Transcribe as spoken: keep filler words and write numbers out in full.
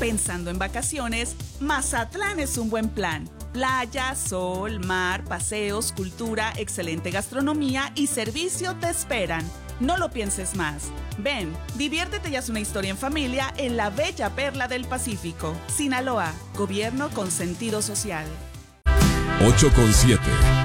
Pensando en vacaciones, Mazatlán es un buen plan. Playa, sol, mar, paseos, cultura, excelente gastronomía y servicio te esperan. No lo pienses más. Ven, diviértete y haz una historia en familia en la bella perla del Pacífico. Sinaloa, gobierno con sentido social. ocho con siete.